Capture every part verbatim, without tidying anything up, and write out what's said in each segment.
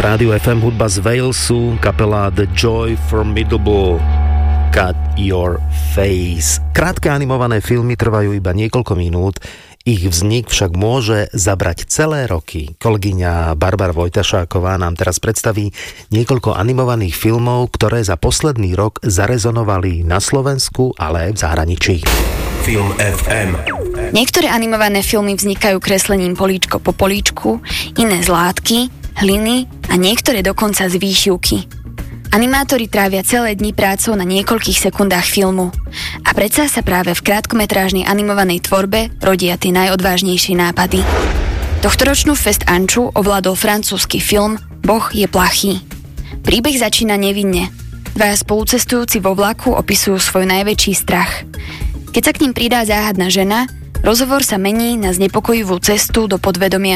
Rádiu ef em hudba z Walesu, kapela The Joy Formidable, Cut Your Face. Krátke animované filmy trvajú iba niekoľko minút, ich vznik však môže zabrať celé roky. Kolegyňa Barbara Vojtašáková nám teraz predstaví niekoľko animovaných filmov, ktoré za posledný rok zarezonovali na Slovensku, ale aj v zahraničí. Film ef em. Niektoré animované filmy vznikajú kreslením políčko po políčku, iné z látky, hliny a niektoré dokonca z výšivky. Animátori trávia celé dni prácou na niekoľkých sekundách filmu. A predsa sa práve v krátkometrážnej animovanej tvorbe rodia tie najodvážnejšie nápady. Tohtoročnú Fest Anču ovládol francúzsky film Boh je plachý. Príbeh začína nevinne. Dvaja spolucestujúci vo vlaku opisujú svoj najväčší strach. Keď sa k ním pridá záhadná žena, rozhovor sa mení na znepokojivú cestu do podvedomia.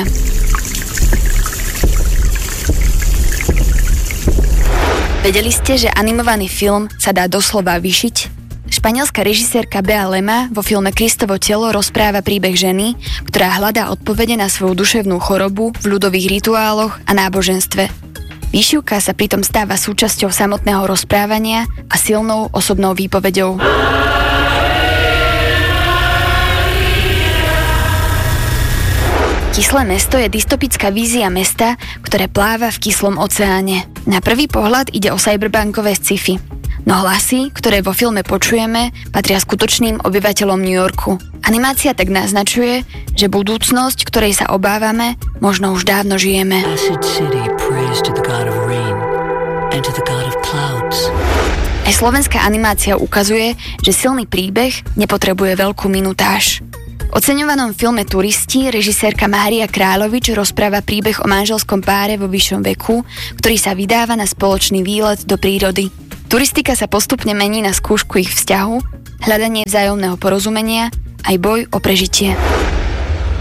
Vedeli ste, že animovaný film sa dá doslova vyšiť? Španielská režisérka Bea Lema vo filme Kristovo telo rozpráva príbeh ženy, ktorá hľadá odpovede na svoju duševnú chorobu v ľudových rituáloch a náboženstve. Výšivka sa pritom stáva súčasťou samotného rozprávania a silnou osobnou výpoveďou. Kyslé mesto je dystopická vízia mesta, ktoré pláva v kyslom oceáne. Na prvý pohľad ide o cyberbankové sci-fi. No hlasy, ktoré vo filme počujeme, patria skutočným obyvateľom New Yorku. Animácia tak naznačuje, že budúcnosť, ktorej sa obávame, možno už dávno žijeme. Aj slovenská animácia ukazuje, že silný príbeh nepotrebuje veľkú minutáž. V oceňovanom filme Turisti režisérka Mária Kráľovič rozpráva príbeh o manželskom páre vo vyššom veku, ktorý sa vydáva na spoločný výlet do prírody. Turistika sa postupne mení na skúšku ich vzťahu, hľadanie vzájomného porozumenia aj boj o prežitie.